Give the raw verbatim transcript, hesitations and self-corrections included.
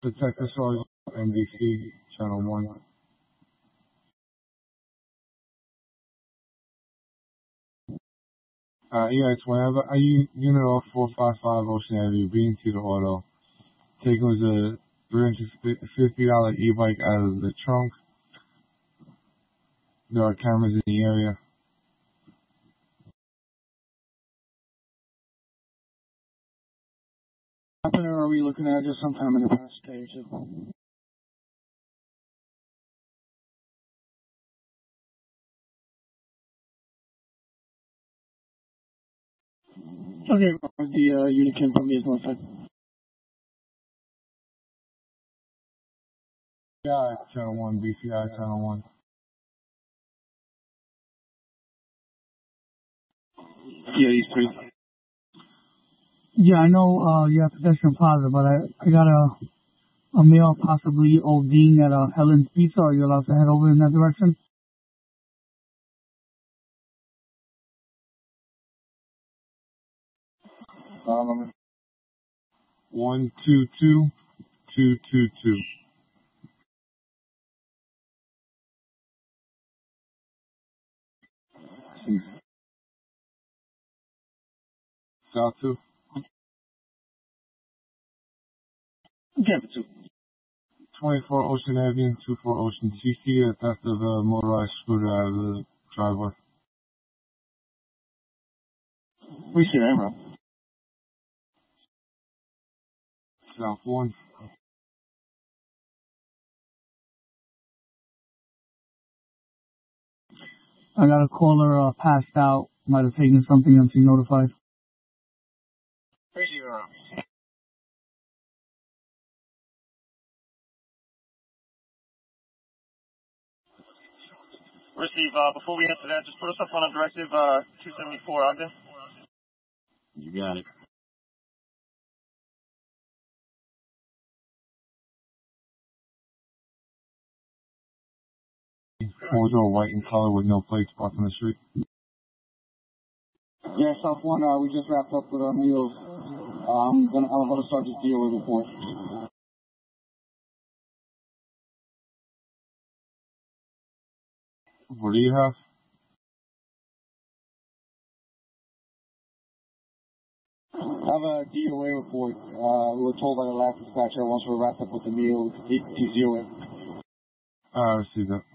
Detective Sergeant, N B C, Channel one. Uh, yeah, it's whenever I unit off four five five Ocean Avenue, B and T the auto. Taking was a three hundred fifty dollars e-bike out of the trunk. There are cameras in the area. Or are we looking at just sometime in the past day or two? Okay, the uh, unit came from the north side. Yeah, Channel one, B C I, Channel one. Yeah, these three. Yeah, I know, uh, you have pedestrian plaza, but I, I got a, a male possibly ODing at uh, Helen's Pizza. Are you allowed to head over in that direction? Um, one two two two two two. South two. Yeah, for two. twenty-four Ocean Avenue, two four Ocean. C C a theft of a motorized scooter out of the driveway. We see that, bro. South one. I got a caller, uh, passed out. Might have taken something until notified. Receive, bro. Receive, uh, before we answer that, just put us up on a directive, uh, two seventy-four Ogden. You got it. Four-door white in color with no plates parked on the street. Yeah, South one, uh, we just wrapped up with our meals. Um, gonna, I'm gonna start this deal with report. What do you have? I have a D O A report. Uh, we were told by the last dispatcher once we're wrapped up with the meal, T C O it. I received that.